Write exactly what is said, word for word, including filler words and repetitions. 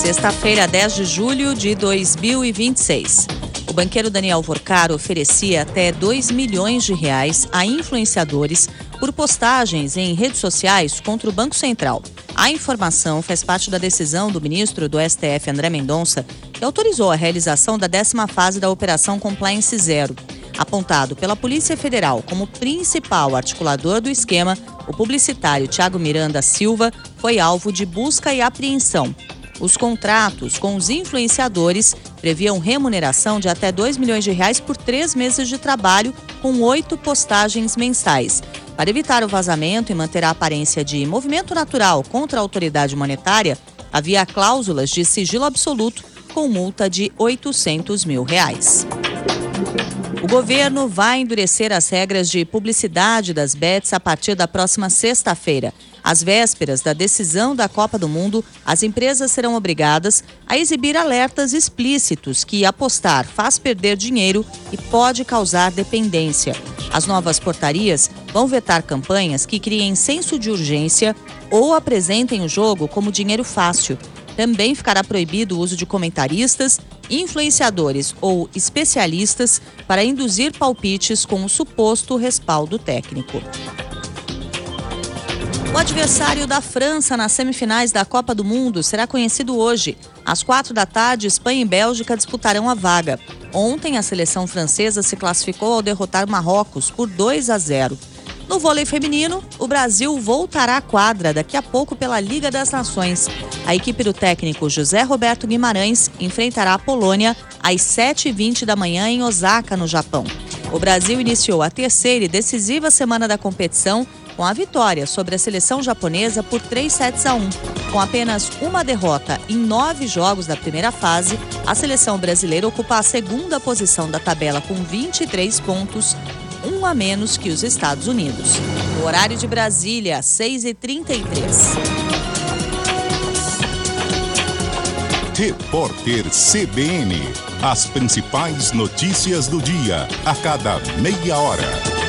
Sexta-feira, dez de julho de dois mil e vinte e seis. O banqueiro Daniel Vorcaro oferecia até dois milhões de reais a influenciadores por postagens em redes sociais contra o Banco Central. A informação faz parte da decisão do ministro do S T F, André Mendonça, que autorizou a realização da décima fase da Operação Compliance Zero. Apontado pela Polícia Federal como principal articulador do esquema, o publicitário Thiago Miranda Silva foi alvo de busca e apreensão. Os contratos com os influenciadores previam remuneração de até dois milhões de reais por três meses de trabalho, com oito postagens mensais. Para evitar o vazamento e manter a aparência de movimento natural contra a autoridade monetária, havia cláusulas de sigilo absoluto com multa de oitocentos mil reais. O governo vai endurecer as regras de publicidade das bets a partir da próxima sexta-feira. Às vésperas da decisão da Copa do Mundo, as empresas serão obrigadas a exibir alertas explícitos que apostar faz perder dinheiro e pode causar dependência. As novas portarias vão vetar campanhas que criem senso de urgência ou apresentem o jogo como dinheiro fácil. Também ficará proibido o uso de comentaristas, influenciadores ou especialistas para induzir palpites com o suposto respaldo técnico. O adversário da França nas semifinais da Copa do Mundo será conhecido hoje. Às quatro da tarde, Espanha e Bélgica disputarão a vaga. Ontem, a seleção francesa se classificou ao derrotar Marrocos por dois a zero. No vôlei feminino, o Brasil voltará à quadra daqui a pouco pela Liga das Nações. A equipe do técnico José Roberto Guimarães enfrentará a Polônia às sete e vinte da manhã em Osaka, no Japão. O Brasil iniciou a terceira e decisiva semana da competição com a vitória sobre a seleção japonesa por três sets a um. Com apenas uma derrota em nove jogos da primeira fase, a seleção brasileira ocupa a segunda posição da tabela com vinte e três pontos, um a menos que os Estados Unidos. No horário de Brasília, seis e trinta e três. Repórter C B N. As principais notícias do dia, a cada meia hora.